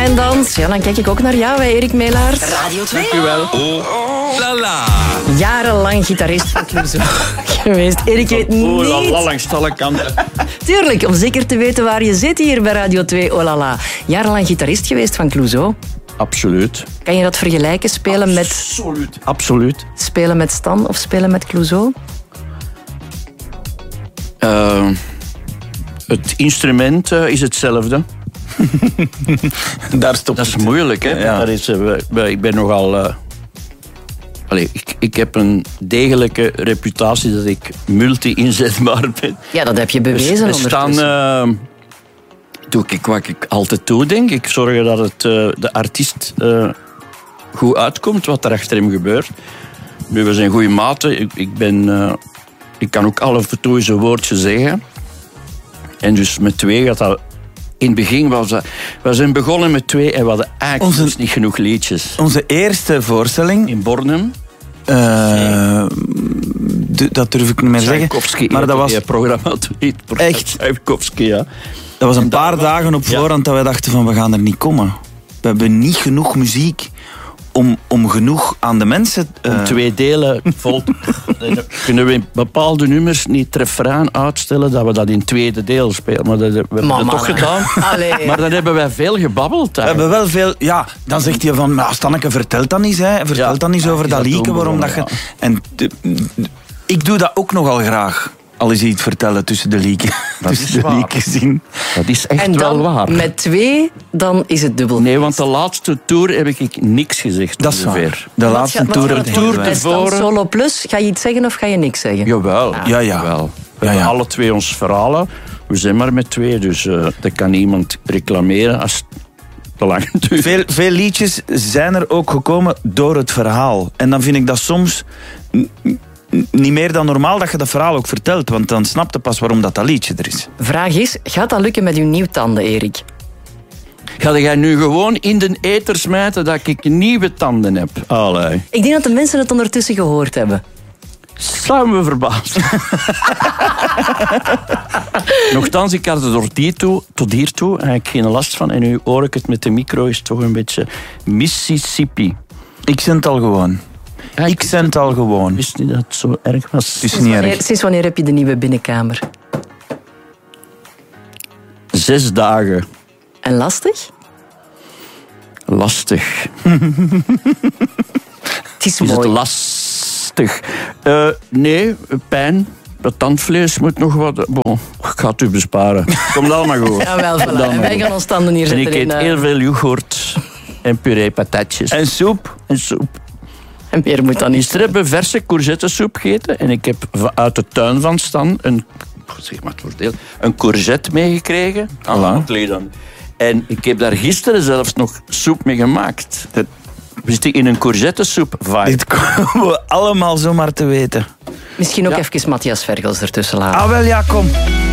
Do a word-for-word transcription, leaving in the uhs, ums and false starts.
en dans. Ja, dan kijk ik ook naar jou, hè, Erik Meelaert. Radio twee. Dank u wel. Oh, la la. Jarenlang gitarist van Clouseau geweest. Erik weet niet... Oh, la la, langs alle kanten. Tuurlijk, om zeker te weten waar je zit hier bij Radio twee. Oh la la. Jarenlang gitarist geweest van Clouseau. Absoluut. Kan je dat vergelijken? Spelen met... Absoluut. Absoluut. Spelen met Stan of spelen met Clouseau? Uh, het instrument uh, is hetzelfde. Daar stopt Dat is het. moeilijk, hè? Ja. Dat is, uh, ik ben nogal... Uh, Allee, ik, ik heb een degelijke reputatie dat ik multi-inzetbaar ben. Ja, dat heb je bewezen Dus we staan... ondertussen. Uh, doe ik wat ik altijd doe, denk ik. Zorgen dat het, uh, de artiest uh, goed uitkomt, wat er achter hem gebeurt. Nu, we zijn goede maten. Ik, ik, ben, uh, ik kan ook alle vertoeien woordje zeggen. En dus met twee gaat dat... In het begin was dat... We zijn begonnen met twee en we hadden eigenlijk Onze- dus niet genoeg liedjes. Onze eerste voorstelling, In Bornem. uh, d- dat durf ik niet meer zeggen, Tchaikovsky. maar dat was, Het programma. Niet, Echt? Tchaikovsky, ja. dat was een dat paar was- dagen op ja. voorhand dat wij dachten van we gaan er niet komen. We hebben niet genoeg muziek om, om genoeg aan de mensen... Om uh, twee delen vol. Dan kunnen we in bepaalde nummers niet het refrein uitstellen dat we dat in het tweede deel spelen. Maar dat, we hebben Maar dat toch mannen. gedaan. Allee. Maar dan hebben wij veel gebabbeld. We Eigenlijk. hebben wel veel... Ja, dan zegt hij van... Nou, Stanneke, vertel dan eens. Hè. Vertel Ja, dan eens ja, over is dat dat liedje. doen Waarom dat je... begonnen, En de- ik doe dat ook nogal graag. Al is iets vertellen tussen de liedjes. Dat is Tussen de waar. liedjes in. Dat is echt En wel dan waar. met twee, dan is het dubbel. Nee, want de laatste tour heb ik niks gezegd. Dat is ongeveer. waar. De Wat laatste ga- wat tour gaat heb het ik worden heel bij weinig. Stan Solo Plus? Ga je iets zeggen of ga je niks zeggen? Jawel. Ja, ja. Jawel. We Ja, hebben ja. alle twee ons verhalen. We zijn maar met twee, dus uh, dat kan niemand reclameren als het te lang duurt. Veel, veel liedjes zijn er ook gekomen door het verhaal. En dan vind ik dat soms n- n- niet meer dan normaal dat je dat verhaal ook vertelt. Want dan snap je pas waarom dat, dat liedje er is. Vraag is, gaat dat lukken met uw nieuwtanden, Erik? Ga jij nu gewoon in de eter smijten dat ik nieuwe tanden heb? Allee. Ik denk dat de mensen het ondertussen gehoord hebben. Zou me verbazen. Nochtans, ik had er tot hier toe, tot hier toe eigenlijk geen last van. En nu hoor ik het met de micro, is toch een beetje Mississippi. Ik zend al gewoon. Ja, Ik zend al gewoon. wist niet dat het zo erg was. Het is Sinds niet wanneer, erg. sinds wanneer heb je de nieuwe binnenkamer? Zes dagen. En lastig? Lastig. Het is Is het mooi. lastig? Uh, nee, pijn. Dat tandvlees moet nog wat... Bon, ik ga het u besparen. Komt allemaal goed. Jawel, voilà. Komt allemaal En wij goed. gaan ons tanden hier En zetten ik in... eet eh, heel veel yoghurt en puree patatjes. En soep? En soep. En meer moet dan niet. Gisteren hebben we verse courgettesoep gegeten. En ik heb v- uit de tuin van Stan een, zeg maar het voordeel, een courgette meegekregen. Voilà. Dan. En ik heb daar gisteren zelfs nog soep mee gemaakt. Dat- We zitten in een courgettesoep vibe. Dit komen we allemaal zomaar te weten. Misschien ook Ja. even Matthias Vergels ertussen laten. Ah wel, ja, kom.